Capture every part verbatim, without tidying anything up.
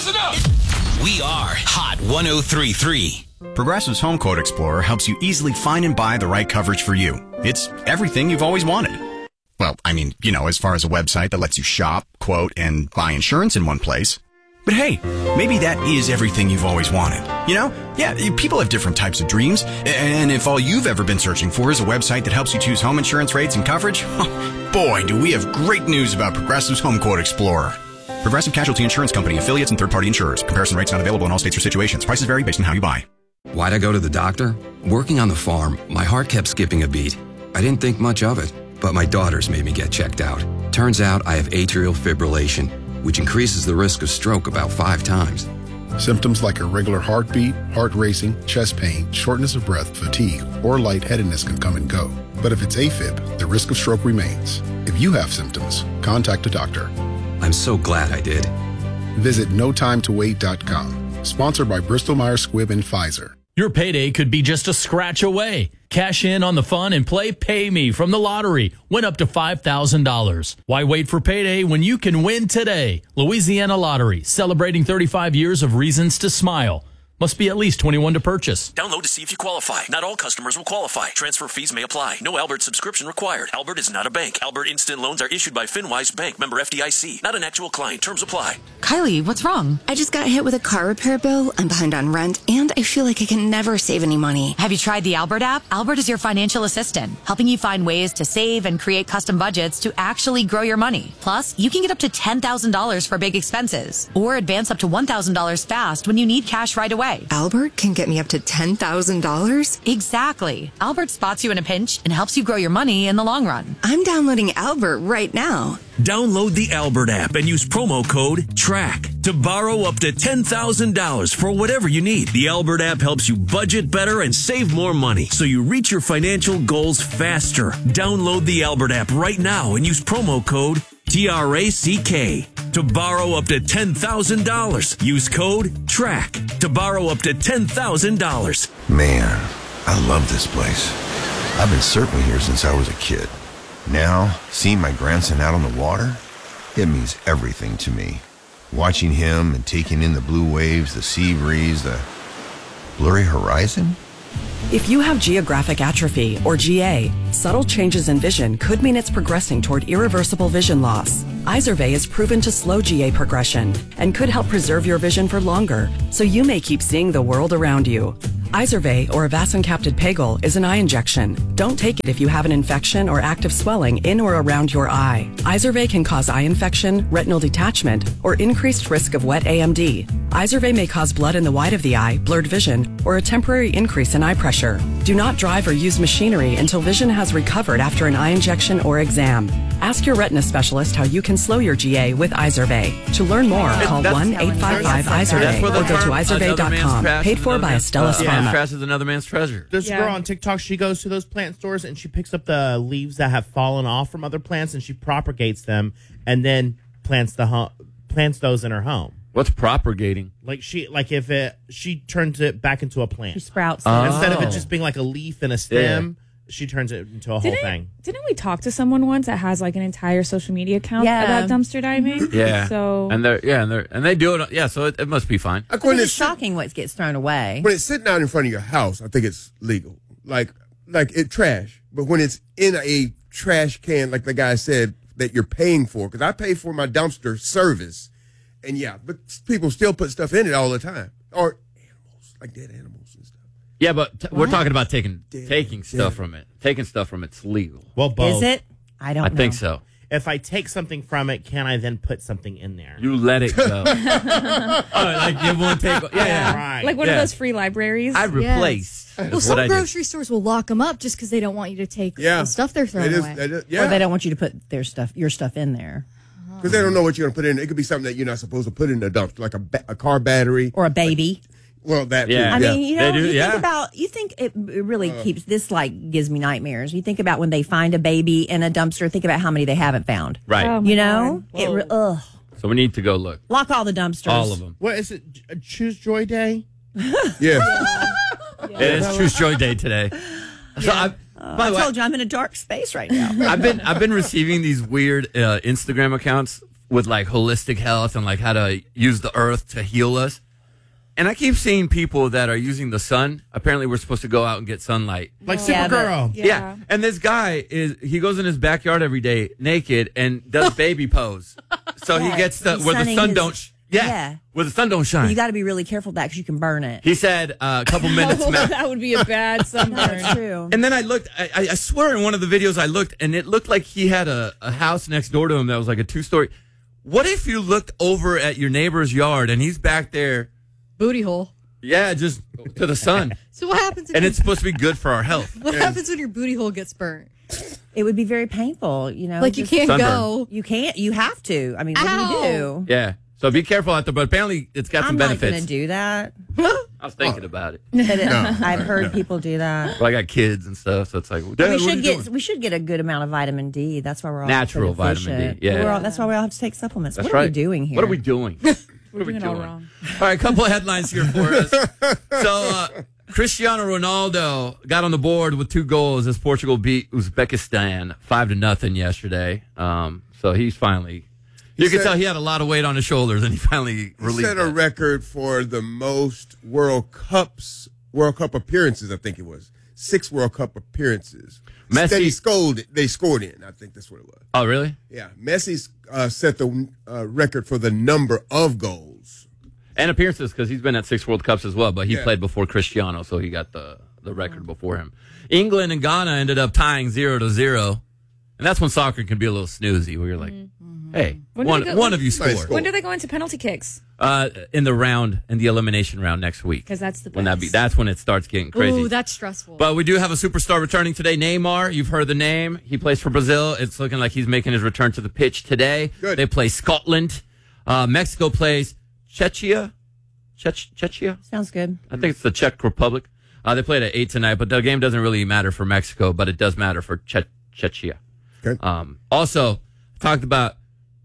Listen up! We are Hot one oh three point three. Progressive's Home Quote Explorer helps you easily find and buy the right coverage for you. It's everything you've always wanted. Well, I mean, you know, as far as a website that lets you shop, quote, and buy insurance in one place. But hey, maybe that is everything you've always wanted. You know? Yeah, people have different types of dreams. And if all you've ever been searching for is a website that helps you choose home insurance rates and coverage, boy, do we have great news about Progressive's Home Quote Explorer. Progressive Casualty Insurance Company, affiliates, and third-party insurers. Comparison rates not available in all states or situations. Prices vary based on how you buy. Why'd I go to the doctor? Working on the farm, my heart kept skipping a beat. I didn't think much of it, but my daughters made me get checked out. Turns out I have atrial fibrillation, which increases the risk of stroke about five times. Symptoms like irregular heartbeat, heart racing, chest pain, shortness of breath, fatigue, or lightheadedness can come and go. But if it's AFib, the risk of stroke remains. If you have symptoms, contact a doctor. I'm so glad I did. Visit no time to wait dot com. Sponsored by Bristol-Myers Squibb and Pfizer. Your payday could be just a scratch away. Cash in on the fun and play Pay Me from the lottery. Win up to five thousand dollars. Why wait for payday when you can win today? Louisiana Lottery, celebrating thirty-five years of reasons to smile. Must be at least twenty-one to purchase. Download to see if you qualify. Not all customers will qualify. Transfer fees may apply. No Albert subscription required. Albert is not a bank. Albert Instant Loans are issued by FinWise Bank, member F D I C. Not an actual client. Terms apply. Kylie, what's wrong? I just got hit with a car repair bill. I'm behind on rent, and I feel like I can never save any money. Have you tried the Albert app? Albert is your financial assistant, helping you find ways to save and create custom budgets to actually grow your money. Plus, you can get up to ten thousand dollars for big expenses, or advance up to one thousand dollars fast when you need cash right away. Albert can get me up to ten thousand dollars? Exactly. Albert spots you in a pinch and helps you grow your money in the long run. I'm downloading Albert right now. Download the Albert app and use promo code TRACK to borrow up to ten thousand dollars for whatever you need. The Albert app helps you budget better and save more money so you reach your financial goals faster. Download the Albert app right now and use promo code T R A C K to borrow up to ten thousand dollars. Use code TRACK to borrow up to ten thousand dollars. Man, I love this place. I've been surfing here since I was a kid. Now, seeing my grandson out on the water, it means everything to me. Watching him and taking in the blue waves, the sea breeze, the blurry horizon. If you have geographic atrophy, or G A, subtle changes in vision could mean it's progressing toward irreversible vision loss. Izervay is proven to slow G A progression and could help preserve your vision for longer, so you may keep seeing the world around you. Izervay, or avacincaptad pegol, is an eye injection. Don't take it if you have an infection or active swelling in or around your eye. Izervay can cause eye infection, retinal detachment, or increased risk of wet A M D. Izervay may cause blood in the white of the eye, blurred vision, or a temporary increase in eye pressure. Do not drive or use machinery until vision has recovered after an eye injection or exam. Ask your retina specialist how you can slow your G A with Izervay. To learn more, call one eight five five Izervay or go to izervay dot com. Paid for by Astellas Pharma. Trash is another man's treasure. There's yeah. a girl on TikTok, she goes to those plant stores and she picks up the leaves that have fallen off from other plants and she propagates them and then plants the ho- plants those in her home. What's propagating? Like she like if it she turns it back into a plant. She sprouts oh. Instead of it just being like a leaf and a stem. Yeah. She turns it into a didn't, whole thing. Didn't we talk to someone once that has like an entire social media account yeah. about dumpster diving? Yeah. So and they're yeah and they and they do it. Yeah. So it, it must be fine. Like when it's, it's shocking what gets thrown away. When it's sitting out in front of your house, I think it's legal. Like like it trash. But when it's in a trash can, like the guy said that you're paying for, because I pay for my dumpster service, and yeah, but people still put stuff in it all the time, or animals like dead animals. Yeah, but t- we're talking about taking Damn. taking stuff Damn. from it. Taking stuff from it's legal. Well, both. Is it? I don't I know. think so. If I take something from it, can I then put something in there? You let it go. oh, like you won't take. Yeah, yeah. Right. Like one yeah. of those free libraries. I replace. Yes. Well, some grocery stores will lock them up just because they don't want you to take yeah. the stuff they're throwing is, away. Is, yeah. Or they don't want you to put their stuff, your stuff in there. Because they don't know what you're going to put in. It could be something that you're not supposed to put in the dumpster, like a, ba- a car battery. Or a baby. Like, well, that yeah. too. I yeah. mean, you know, do, you yeah. think about, you think it, it really uh, keeps, this like gives me nightmares. You think about when they find a baby in a dumpster, think about how many they haven't found. Right. Oh, you know? God. It re- ugh. So we need to go look. Lock all the dumpsters. All of them. What is it? Choose Joy Day? yeah. yeah. It is Choose Joy Day today. So yeah. I, uh, by I the told way, you I'm in a dark space right now. I've been I've been receiving these weird uh, Instagram accounts with like holistic health and like how to use the earth to heal us. And I keep seeing people that are using the sun. Apparently, we're supposed to go out and get sunlight. Like yeah, Supergirl. Yeah. yeah. And this guy, is he goes in his backyard every day naked and does baby pose. So yeah. he gets the, where the sun his, don't... Sh- yeah, yeah. Where the sun don't shine. You got to be really careful of that because you can burn it. He said uh, a couple minutes. oh, that would be a bad sunburn. That's true. And then I looked, I, I swear in one of the videos I looked, and it looked like he had a, a house next door to him that was like a two-story. What if you looked over at your neighbor's yard and he's back there? Booty hole. Yeah, just to the sun. So what happens? If and you, it's supposed to be good for our health. What happens when your booty hole gets burnt? It would be very painful, you know. Like you can't sunburn. go. You can't. You have to. I mean, what Ow. do you do? Yeah. So be careful out there. But apparently, it's got some I'm benefits. I'm not going to do that. I was thinking oh. about it. But it no, I've heard no. people do that. Well, I got kids and stuff, so it's like, well, we should get doing? we should get a good amount of vitamin D. That's why we're all natural so vitamin D. Yeah. We're all, that's why we all have to take supplements. That's what right. are we doing here? What are we doing? What are we doing? All, all right, a couple of headlines here for us. So, uh, Cristiano Ronaldo got on the board with two goals as Portugal beat Uzbekistan five to nothing yesterday. Um, so he's finally, you he can set, tell he had a lot of weight on his shoulders, and he finally released. He set that. a record for the most World Cups, World Cup appearances. I think it was six World Cup appearances. Messi Steady scored. They scored in. I think that's what it was. Oh, really? Yeah, Messi uh, set the uh, record for the number of goals. And appearances, because he's been at six World Cups as well, but he yeah. played before Cristiano, so he got the, the record before him. England and Ghana ended up tying zero to zero, and that's when soccer can be a little snoozy, where you're like, mm-hmm. hey, when one, go, one of you scored. When do they go into penalty kicks? Uh, in the round, in the elimination round next week. Because that's the best. When that be, that's when it starts getting crazy. Ooh, that's stressful. But we do have a superstar returning today, Neymar. You've heard the name. He plays for Brazil. It's looking like he's making his return to the pitch today. Good. They play Scotland. Uh, Mexico plays Czechia. Czech- Czechia? Sounds good. I think it's the Czech Republic. Uh, they played at eight tonight, but the game doesn't really matter for Mexico, but it does matter for che- Czechia. Okay. Um, also, talked about,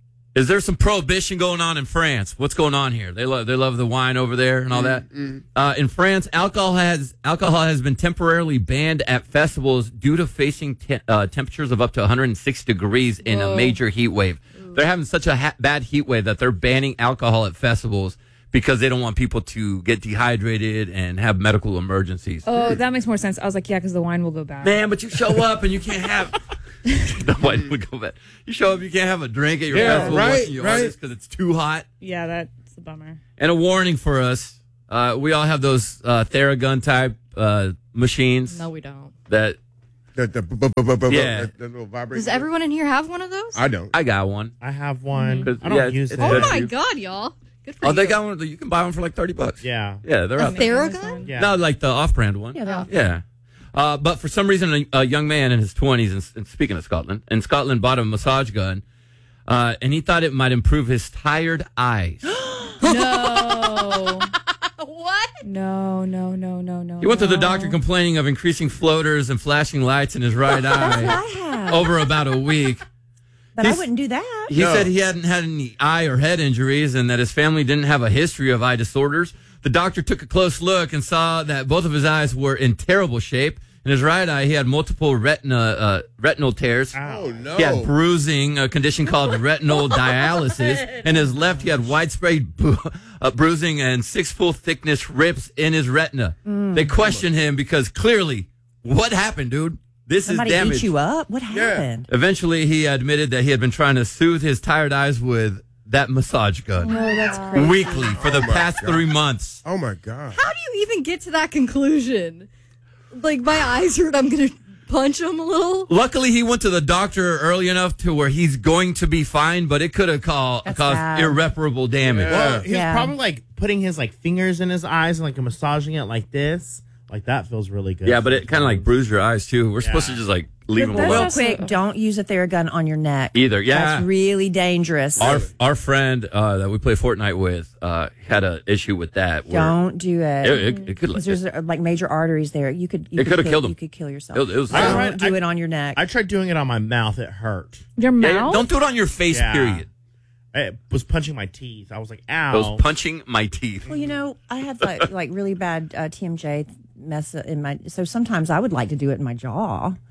is there some prohibition going on in France? What's going on here? They love they love the wine over there and all that. Mm-hmm. Uh, in France, alcohol has alcohol has been temporarily banned at festivals due to facing te- uh, temperatures of up to one hundred six degrees in Whoa. a major heat wave. Ooh. They're having such a ha- bad heat wave that they're banning alcohol at festivals because they don't want people to get dehydrated and have medical emergencies. Oh, that makes more sense. I was like, yeah, because the wine will go bad. Man, but you show up and you can't have... the wine would go bad. You show up, you can't have a drink at your yeah, festival right, watching your right. artists because it's too hot. Yeah, that's a bummer. And a warning for us. Uh, we all have those uh, Theragun type uh, machines. No, we don't. That... The, the, bu- bu- bu- bu- Yeah. the, the little vibrator. Does everyone in here have one of those? I don't. I got one. I have one. Mm-hmm. I don't Yeah, use it. it's Oh good my for you. god, y'all! Good for Oh, you. they got one. You can buy one for like thirty bucks. Yeah. Yeah, they're a up there. Theragun? Yeah. No, like the off-brand one. Yeah, they're off. Yeah. Uh, but for some reason, a, a young man in his twenties, and, and speaking of Scotland, in Scotland bought a massage gun, uh, and he thought it might improve his tired eyes. No. What? No, no, no, no, no. He went no. to the doctor complaining of increasing floaters and flashing lights in his right eye I have. over about a week. But He's- I wouldn't do that. He No. said he hadn't had any eye or head injuries and that his family didn't have a history of eye disorders. The doctor took a close look and saw that both of his eyes were in terrible shape. In his right eye, he had multiple retina uh, retinal tears. Oh, no. He had bruising, a condition called retinal dialysis. In his left, he had widespread bu- uh, bruising and six full thickness rips in his retina. Mm. They questioned him because clearly, what happened, dude? This Somebody is damage. beat you up? What happened? Eventually, he admitted that he had been trying to soothe his tired eyes with that massage gun No, that's crazy. weekly for the Oh, my past God. three months. Oh, my God. How do you even get to that conclusion? Like, my eyes hurt, I'm gonna punch them a little? Luckily, he went to the doctor early enough to where he's going to be fine, but it could have caused That's caused sad. irreparable damage. Well, he's Yeah. probably like putting his like fingers in his eyes and like massaging it like this. Like that feels really good. Yeah, but it kind of like bruised your eyes too. We're supposed to Yeah. just like leave But them that's alone. Real quick, don't use a Theragun on your neck. Either, yeah. That's really dangerous. Our our friend uh, that we play Fortnite with uh, had an issue with that. where Don't do it. It, it, it could 'Cause like, there's uh, like major arteries there. You could. You It could coulda kill- killed him. You could kill yourself. It was- it was- Don't I tried- do I- it on your neck. I tried doing it on my mouth. It hurt. Your yeah, mouth? don't do it on your face. Yeah. Period. I was punching my teeth. I was like, I ow. was punching my teeth. Well, you know, I had like like really bad uh, T M J mess in my. So sometimes I would like to do it in my jaw.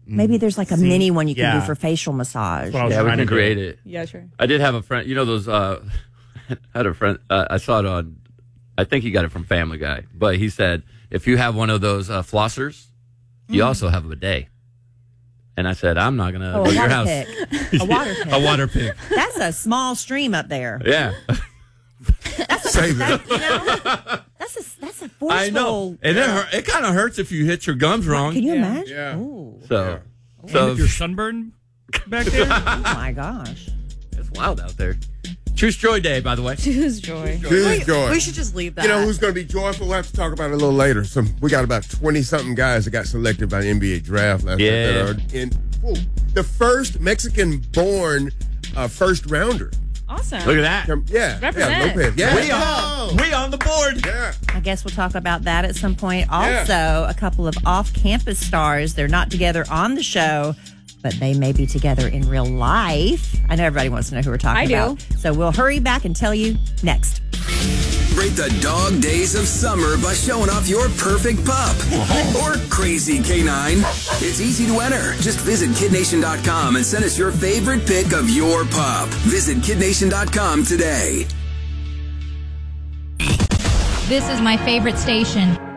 Maybe there's like a See? mini one you can Yeah. do for facial massage. Yeah, we can create it. Yeah, sure. I did have a friend. You know those. Uh, I had a friend. Uh, I saw it on. I think he got it from Family Guy. But he said if you have one of those uh, flossers, you Mm. also have a bidet. And I said I'm not gonna Oh, go a to your water house. pick. A water pick. A water pick. That's a small stream up there. Yeah. Save That, you know, that's a that's a forceful. I know, and it hurt, it kind of hurts if you hit your gums wrong. Can you Yeah. imagine? Yeah. Ooh. So, And so if you're sunburned back there. Oh my gosh. it's wild out there. Choose Joy Day, by the way. Choose joy. Choose joy. We should just leave that. You know who's going to be joyful? We'll have to talk about it a little later. Some we got about twenty something guys that got selected by the N B A draft last Yeah. night that are in ooh, the first Mexican-born uh, first rounder. Awesome. Look at that. Um, yeah, Represent. yeah, Lopez. Yeah, We on, we on the board. yeah. I guess we'll talk about that at some point. Yeah. Also, a couple of off-campus stars. They're not together on the show, but they may be together in real life. I know everybody wants to know who we're talking I do. about. So we'll hurry back and tell you next. Celebrate the dog days of summer by showing off your perfect pup or crazy canine. It's easy to enter. Just visit kid nation dot com and send us your favorite pic of your pup. Visit kid nation dot com today. This is my favorite station.